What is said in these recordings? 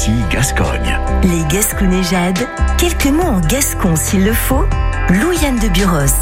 RSI Gascogne. Les Gasconnéjades, quelques mots en gascon s'il le faut. Louiane de Buros.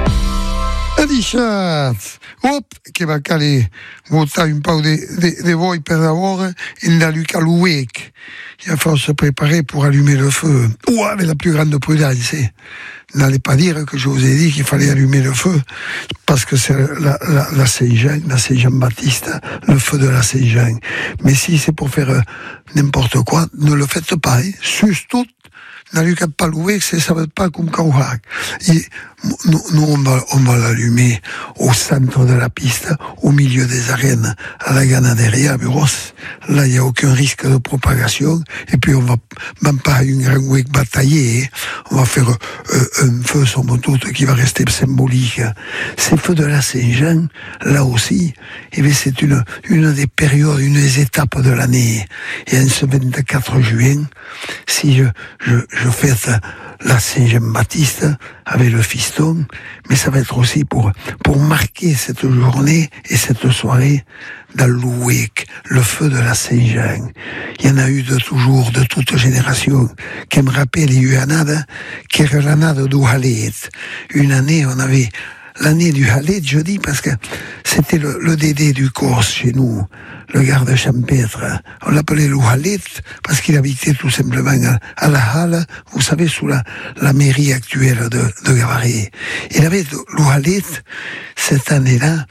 Adichat, che va cale votare un po' de voi per lavoro in la Luca Louek. Il va falloir se préparer pour allumer le feu. Ou avec la plus grande prudence. N'allez pas dire que je vous ai dit qu'il fallait allumer le feu, parce que c'est la Saint-Jean, la Saint-Jean-Baptiste, le feu de la Saint-Jean. Mais si c'est pour faire n'importe quoi, ne le faites pas. Sus tout, n'allumez pas louer, ça ne va pas comme Kauhak. Nous, on va l'allumer au centre de la piste, au milieu des arènes, à la Ganaderia, à Buros. Là, il n'y a aucun risque de propagation. Et puis, on va même pas une grande week batailler. On va faire un feu, somme toute, qui va rester symbolique. Ces feux de la Saint-Jean, là aussi, eh bien, c'est une des périodes, une des étapes de l'année. Et en ce 24 juin, si je fête la Saint-Jean-Baptiste avec le fiston, mais ça va être aussi pour marquer cette journée et cette soirée dans l'Ouek, le feu de la Saint-Jean. Il y en a eu de toujours, de toute génération, qui me rappellent les annades, qui est l'annade du Halet. Une année, on avait l'année du Halet, je dis, parce que c'était le Dédé du Corse chez nous, le garde champêtre. On l'appelait le Halet parce qu'il habitait tout simplement à la Halle, vous savez, sous la mairie actuelle de Gavaré. Il avait le Halet, cette année-là,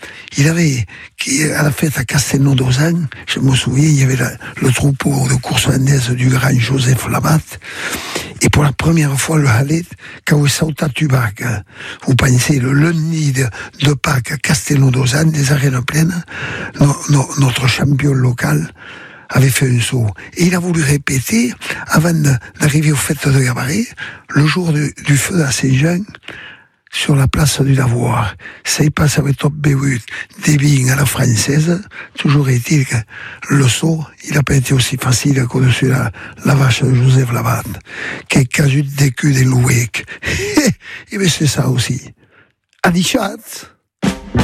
à la fête à Castelnau-d'Ozan, je me souviens, il y avait le troupeau de course landaise du grand Joseph Labatte. Et pour la première fois, le Halet, quand il saute à Tubac, vous pensez, le lundi de Pâques à Castelnau-d'Ozan, des arènes pleines, notre champion local avait fait un saut. Et il a voulu répéter, avant d'arriver aux fêtes de Gabarret, le jour du feu de la Saint-Jean, sur la place du Lavoir. Ça y passe avec top B8, des vignes à la française. Toujours est-il que le saut, il n'a pas été aussi facile qu'au-dessus la vache de Joseph Labatte, qui est casu des culs des louèques. Et bien c'est ça aussi. Adichat.